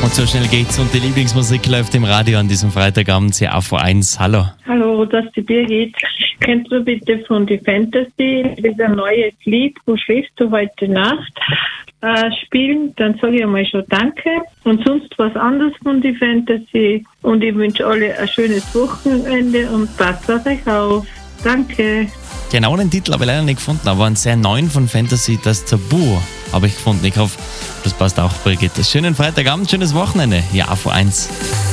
Und so schnell geht's und die Lieblingsmusik läuft im Radio an diesem Freitagabend, ja auf 1. Hallo. Hallo, das ist die Birgit. Kennst du bitte von die Fantasy, das ist ein neues Lied, wo schläfst du heute Nacht, spielen? Dann sage ich einmal schon Danke. Und sonst was anderes von die Fantasy. Und ich wünsche alle ein schönes Wochenende und passt auf euch auf. Danke. Genau den Titel habe ich leider nicht gefunden, aber einen sehr neuen von Fantasy, das Tabu, habe ich gefunden. Ich hoffe, das passt auch, Brigitte. Schönen Freitagabend, schönes Wochenende. Ja, auf 1.